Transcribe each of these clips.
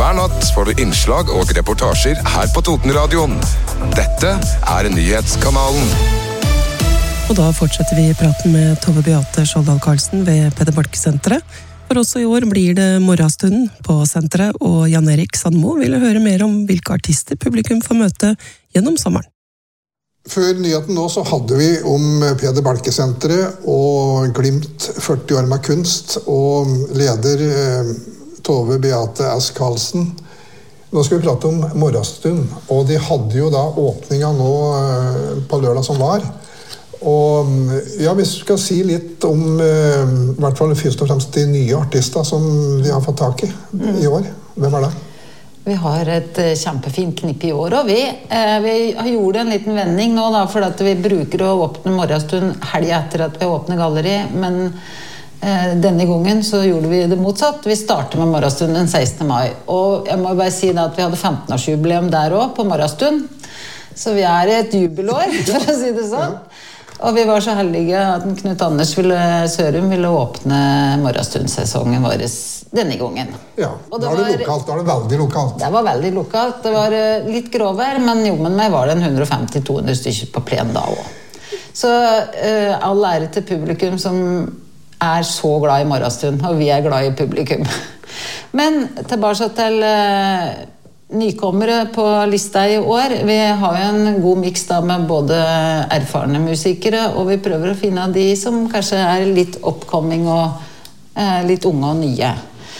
Hver natt får du innslag og reportasjer her på Totenradioen. Dette Nyhetskanalen. Og da fortsetter vi praten med Tove Beate Skjoldal Karlsen ved Peder Balke-senteret. For også i år blir det morgenstunden på senteret, og Jan Erik Sandmo ville høre mer om hvilke artister publikum får møte gjennom sommeren. Før nyheten nå så hadde vi om Peder Balke-senteret og Glimt 40 år med kunst, og leder Tove Beate S. Karlsen. Nå skal vi prate om morgenstund, og de hadde jo da åpninga nå på lørdag som var. Og ja, vi skal si litt om i hvert fall først og fremst de nye artister som de har fått tak i år. Hvem det? Vi har et kjempefint knipp i år, og vi har gjort en liten vending nå da, for at vi bruker å åpne morgenstund helgen etter at vi åpner galleri, men denne gangen så gjorde vi det motsatt. Vi startet med morgenstund den 16. mai, og jeg må bare si da at vi hadde 15-årsjubileum der også på morgenstund, så vi i et jubelår, for å si det sånn. Og vi var så heldige at Knut Anders Sørum ville åpne morgenstundsesongen vår denne gangen. Ja, da var det lokalt, da var det veldig lokalt. Det var veldig lokalt, det var litt gråvær, men jo, med meg var det 150-200 stykker på plen da også. Så all ære til publikum som så glad i morgenstund, og vi glad i publikum. Men tilbake til nykommere på lista i år. Vi har jo en god mix da med både erfarne musikere, og vi prøver å finne de som kanskje litt oppkomming og litt unge og nye.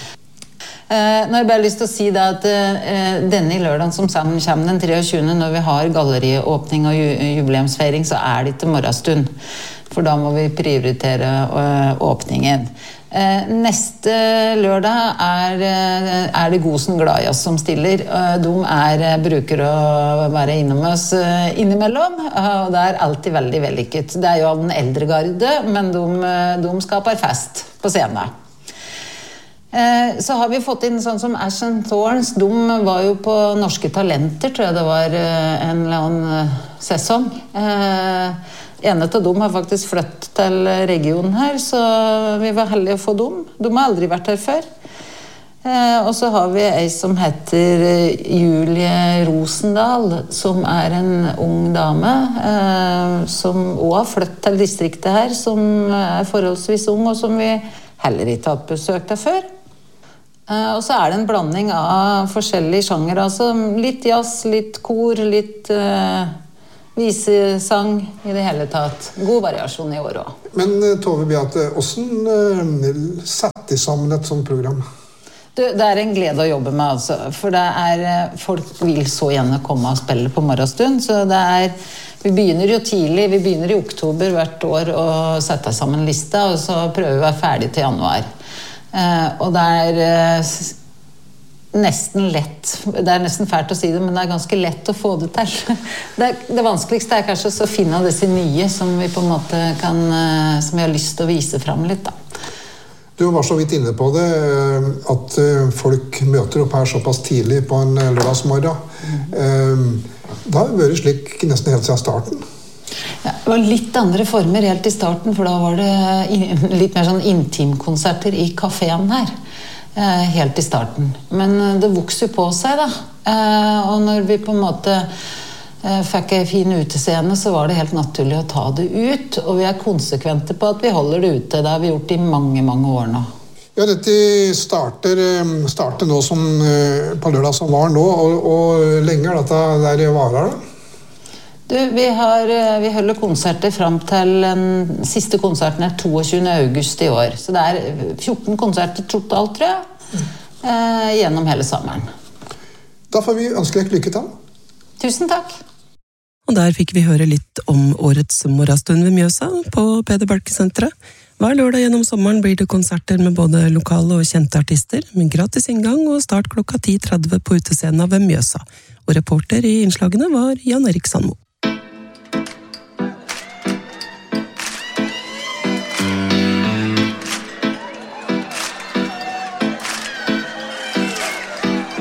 Nå har jeg bare lyst til å si det at denne lørdagen som kommer den 23. når vi har galleriåpning og jubileumsfeiring, så det ikke morgenstund. For da må vi prioritere åpningen. Neste lørdag det Gosen Gladjazz som stiller. De bruker å være innom oss innimellom, og det alltid veldig vellykket. Det jo av den eldre garde, men de skaper fest på scenen. Så har vi fått inn sånn som Ash & Thorns. De var jo på Norske Talenter, tror jeg det var en eller annen sesong. En av dem har faktisk flyttet til regionen her, så vi var heldige å få dem. De har aldri vært her før. Og så har vi en som heter Julie Rosendal, som en ung dame, som også har flyttet til distriktet her, som forholdsvis ung, og som vi heller ikke har hatt besøk av før. Og så det en blanding av forskjellige sjanger, altså litt jazz, litt kor, litt visesang i det hele tatt. God variasjon i år også. Men Tove Beate, hvordan setter de sammen et sånt program? Det en glede å jobbe med, altså. For det folk vil så gjerne komme og spille på morgenstund, så vi begynner jo tidlig, vi begynner i oktober hvert år å sette sammen lista, og så prøver vi å være ferdig til januar. Og det nesten lett, det nesten fælt å si det, men det ganske lett å få det til. Det vanskeligste kanskje å finne disse nye som vi på en måte som vi har lyst til å vise frem litt da. Du var så vidt inne på det, at folk møter opp her såpass tidlig på en lørdagsmorgen. Da har det vært slik nesten helt siden starten. Ja, det var litt andre former helt i starten, for da var det litt mer sånn intimkonserter i kaféen her. Helt i starten. Men det vokser jo på seg da. Og når vi på en måte fikk en fin utescene, så var det helt naturlig å ta det ut. Og vi konsekvente på at vi holder det ute. Det har vi gjort i mange, mange år nå. Ja, dette starter nå som på lørdag som var nå, og lenge dette der varer da? Vi holder konserter frem til den siste konserten 22. august i år. Så det 14 konserter totalt, tror jeg, gjennom hele sommeren. Da får vi ønske deg lykke til. Tusen takk. Og der fikk vi høre litt om årets morgenstund ved Mjøsa på Peder Balke-senteret. Hver lørdag gjennom sommeren blir det konserter med både lokale og kjente artister, med gratis inngang og start klokka 10:30 på utescenen ved Mjøsa. Og reporter i innslagene var Jan Erik Sandmo.